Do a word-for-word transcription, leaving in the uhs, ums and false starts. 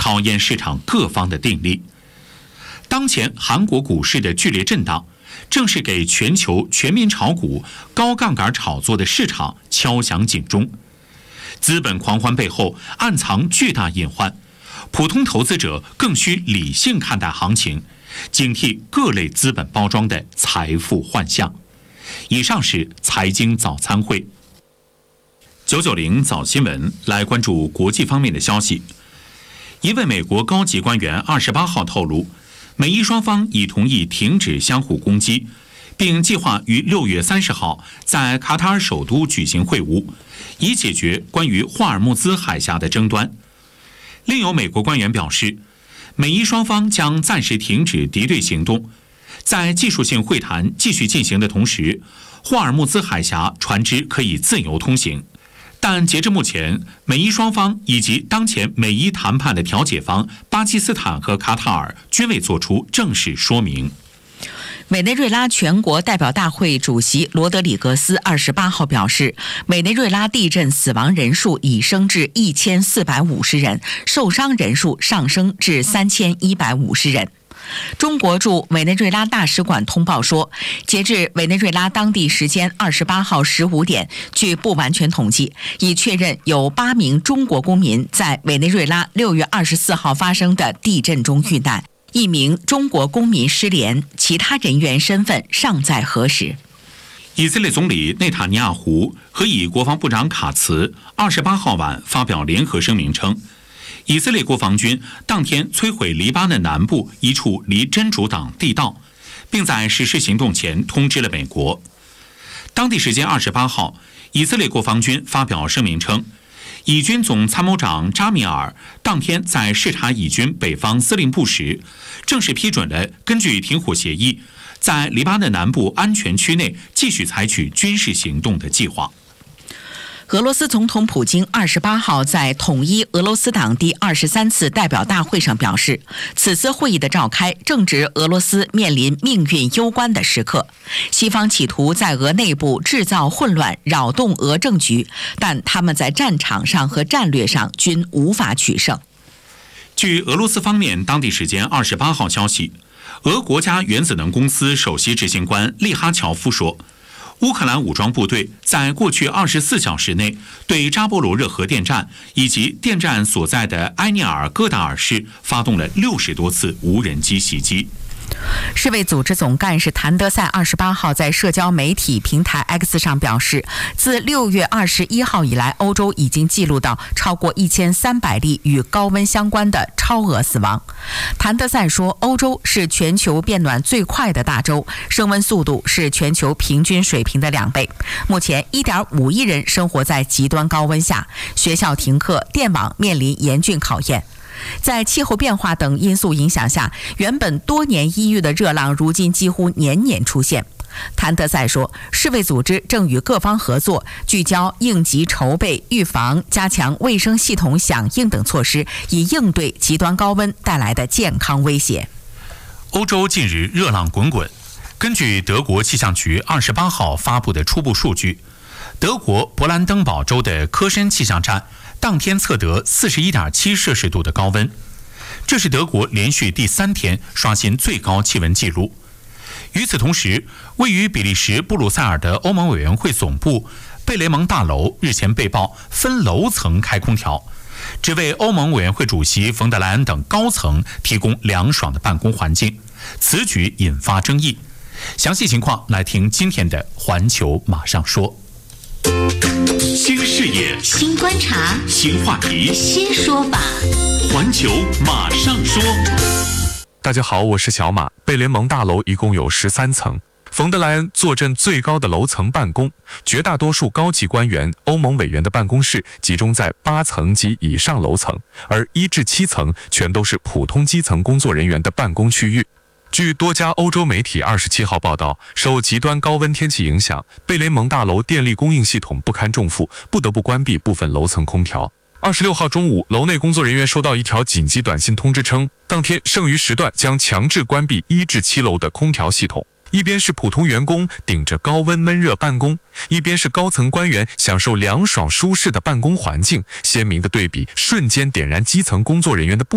考验市场各方的定力。当前韩国股市的剧烈震荡，正是给全球全民炒股、高杠杆炒作的市场敲响警钟。资本狂欢背后暗藏巨大隐患，普通投资者更需理性看待行情，警惕各类资本包装的财富幻象。以上是财经早餐会。九九零早新闻来关注国际方面的消息。一位美国高级官员二十八号透露，美伊双方已同意停止相互攻击，并计划于六月三十号在卡塔尔首都举行会晤，以解决关于霍尔木兹海峡的争端。另有美国官员表示，美伊双方将暂时停止敌对行动，在技术性会谈继续进行的同时，霍尔木兹海峡船只可以自由通行。但截至目前，美伊双方以及当前美伊谈判的调解方巴基斯坦和卡塔尔均未作出正式说明。 委内瑞拉全国代表大会主席罗德里格斯二十八号表示，委内瑞拉地震死亡人数已升至一千四百五十人，受伤人数上升至三千一百五十人。中国驻委内瑞拉大使馆通报说，截至委内瑞拉当地时间二十八号十五点，据不完全统计，已确认有八名中国公民在委内瑞拉六月二十四号发生的地震中遇难，一名中国公民失联，其他人员身份尚在核实。 以色列总理内塔尼亚胡和以国防部长卡茨二十八号晚发表联合声明称，以色列国防军当天摧毁黎巴嫩南部一处离真主党地道，并在实施行动前通知了美国。当地时间二十八号，以色列国防军发表声明称，以军总参谋长扎米尔当天在视察以军北方司令部时，正式批准了根据停火协议，在黎巴嫩南部安全区内继续采取军事行动的计划。 俄罗斯总统普京二十八号在统一俄罗斯党第二十三次代表大会上表示，此次会议的召开正值俄罗斯面临命运攸关的时刻，西方企图在俄内部制造混乱，扰动俄政局，但他们在战场上和战略上均无法取胜。 据俄罗斯方面当地时间二十八号消息，俄国家原子能公司首席执行官利哈乔夫说，乌克兰武装部队在过去二十四小时内对扎波罗热核电站以及电站所在的埃涅尔戈达尔市发动了六十多次无人机袭击。 世卫组织总干事谭德赛二十八号在社交媒体平台 X 上表示，自六月二十一号以来，欧洲已经记录到超过一千三百例与高温相关的超额死亡。谭德赛说，欧洲是全球变暖最快的大洲，升温速度是全球平均水平的两倍。目前 一点五亿人生活在极端高温下，学校停课，电网面临严峻考验。在气候变化等因素影响下，原本多年一遇的热浪如今几乎年年出现。谭德赛说，世卫组织正与各方合作，聚焦应急筹备、预防、加强卫生系统响应等措施，以应对极端高温带来的健康威胁。 欧洲近日热浪滚滚，根据德国气象局二十八号发布的初步数据，德国勃兰登堡州的科申气象站当天测得 四十一点七摄氏度的高温，这是德国连续第三天刷新最高气温纪录。与此同时，位于比利时布鲁塞尔的欧盟委员会总部贝雷蒙大楼日前被曝分楼层开空调，只为欧盟委员会主席冯德莱恩等高层提供凉爽的办公环境，此举引发争议。详细情况来听今天的环球马上说。新视野， 新观察， 新话题， 新说法。 环球马上说。 大家好，我是小马。贝联盟大楼一共有十三层，冯德莱恩坐镇最高的楼层办公，绝大多数高级官员、欧盟委员的办公室集中在八层及以上楼层，而一至七层全都是普通基层工作人员的办公区域。据多家欧洲媒体二十七号报道，受极端高温天气影响，贝雷蒙大楼电力供应系统不堪重负，不得不关闭部分楼层空调。二十六号中午，楼内工作人员收到一条紧急短信通知称，当天剩余时段将强制关闭一至七楼的空调系统。一边是普通员工顶着高温闷热办公，一边是高层官员享受凉爽舒适的办公环境，鲜明的对比瞬间点燃基层工作人员的不